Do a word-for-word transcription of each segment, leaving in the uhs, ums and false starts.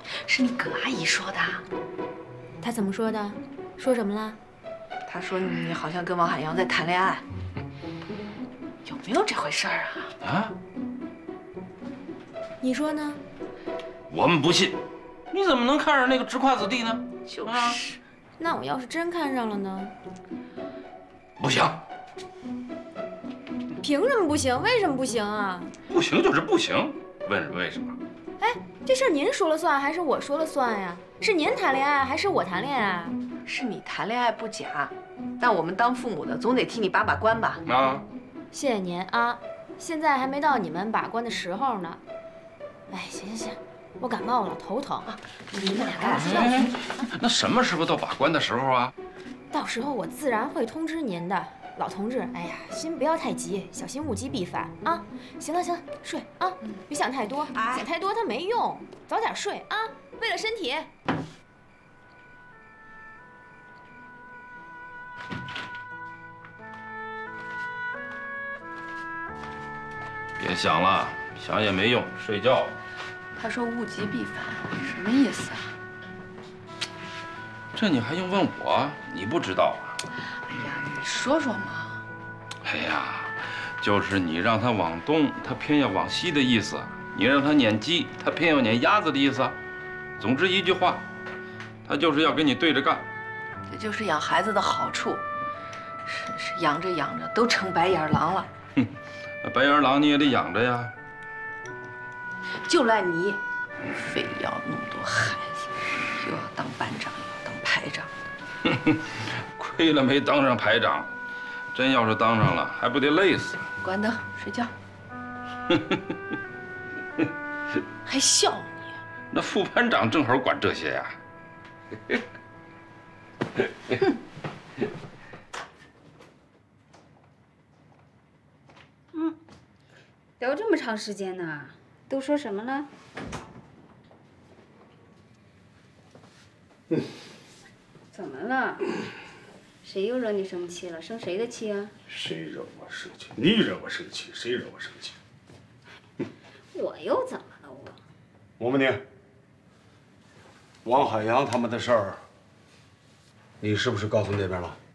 是你葛阿姨说的。 她怎么说的？说什么了？ 她说你好像跟王海洋在谈恋爱，有没有这回事儿啊？ 啊？ 你说呢？ 我们不信，你怎么能看上那个直胯子弟呢？ 就是。 啊、 那我要是真看上了呢？ 不行。 凭什么不行？为什么不行啊？ 不行就是不行，问为什么？ 哎，这事儿您说了算还是我说了算呀？是您谈恋爱还是我谈恋爱？ 是你谈恋爱不假，但我们当父母的总得替你把把关吧？ 啊， 谢谢您啊，现在还没到你们把关的时候呢。哎，行行行，我感冒了，头疼啊，你们俩赶紧睡觉去。 那什么时候到把关的时候啊？ 到时候我自然会通知您的。老同志，哎呀，心不要太急，小心物极必反啊！行了行了，睡啊，别想太多，想太多它没用，早点睡啊，为了身体。 别想了，想也没用，睡觉。 他说物极必反，什么意思啊？ 这你还用问我？你不知道啊？ 哎呀，你说说嘛。 哎呀，就是你让他往东，他偏要往西的意思；你让他撵鸡，他偏要撵鸭子的意思。总之一句话，他就是要跟你对着干。 这就是养孩子的好处，是是养着养着都成白眼狼了。 哼，那白眼狼你也得养着呀。 就赖你，非要那么多孩子，又要当班长，又要当排长。 哼哼，亏了没当上排长，真要是当上了，还不得累死？ 关灯，睡觉。还笑你？ 那副班长正好管这些呀。 嗯，聊这么长时间呢，都说什么了？ 嗯， 怎么了？谁又惹你生气了？生谁的气啊？ 谁惹我生气？你惹我生气？谁惹我生气？ 我又怎么了？我？ 我问你，王海洋他们的事儿，你是不是告诉那边了？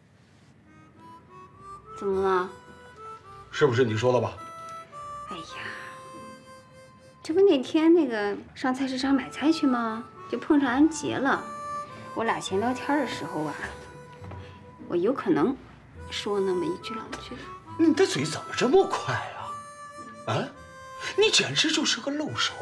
怎么了？ 是不是你说的吧？ 哎呀，这不那天那个上菜市场买菜去吗？就碰上安杰了。我俩闲聊天的时候啊，我有可能说那么一句两句。 你的嘴怎么这么快啊？啊，你简直就是个漏勺！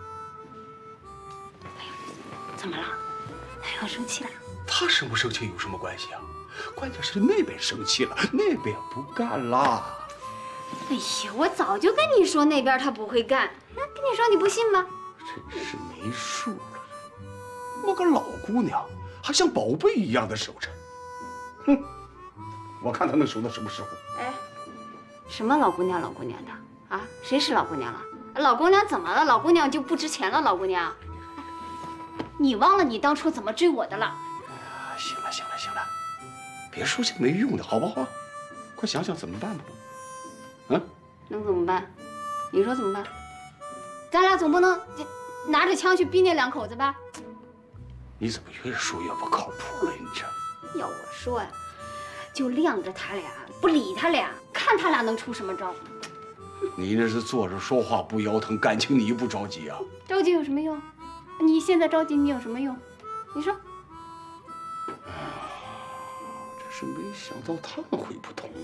哎呀，怎么了？他要生气了？ 他生不生气有什么关系啊？关键是那边生气了，那边不干啦。 哎呀，我早就跟你说那边他不会干，那跟你说你不信吗？ 真是没数了，我个老姑娘还像宝贝一样的守着，哼！我看她能守到什么时候？ 哎，什么老姑娘老姑娘的啊？谁是老姑娘了？老姑娘怎么了？老姑娘就不值钱了？老姑娘，你忘了你当初怎么追我的了？ 啊，行了行了行了，别说些没用的好不好？快想想怎么办吧。嗯， 能怎么办？你说怎么办？咱俩总不能拿着枪去逼那两口子吧？ 你怎么越说越不靠谱了？你这要我说呀，就晾着他俩，不理他俩，看他俩能出什么招。 你这是坐着说话不腰疼，感情你不着急啊？ 着急有什么用？你现在着急，你有什么用？你说。 真是没想到他们会不同意。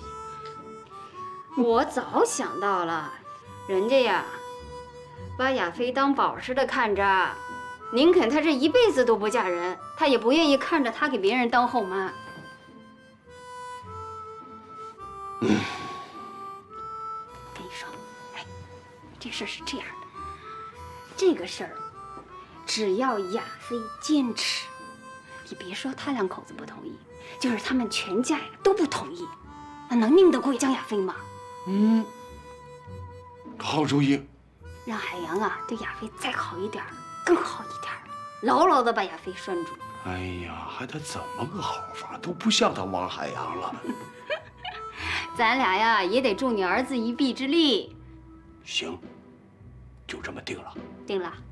我早想到了，人家呀，把亚飞当宝似的看着，宁肯她这一辈子都不嫁人，她也不愿意看着她给别人当后妈。 嗯， 跟你说，哎，这事儿是这样的，这个事儿，只要亚飞坚持，你别说他两口子不同意，就是他们全家呀都不同意，那能拧得过江亚飞吗？ 嗯，好主意。 让海洋啊对亚飞再好一点，更好一点，牢牢的把亚飞拴住。 哎呀，还得怎么个好法？都不像他王海洋了。 咱俩呀也得助你儿子一臂之力。 行，就这么定了。 定了。